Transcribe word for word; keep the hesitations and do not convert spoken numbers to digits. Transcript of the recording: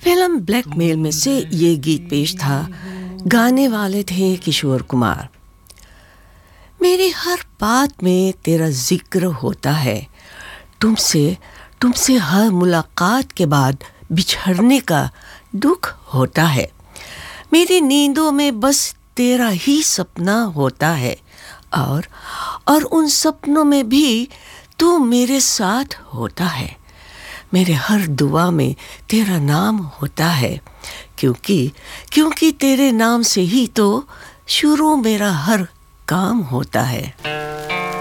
Film blackmail में से ये गीत पेश था। गाने वाले थे किशोर कुमार। मेरी हर बात में तेरा जिक्र होता है, तुमसे तुमसे हर मुलाकात के बाद बिछड़ने का दुख होता है। मेरी नींदों में बस तेरा ही सपना होता है, और और उन सपनों में भी तू मेरे साथ होता है। मेरे हर दुआ में तेरा नाम होता है, क्योंकि क्योंकि तेरे नाम से ही तो शुरू मेरा हर काम होता है।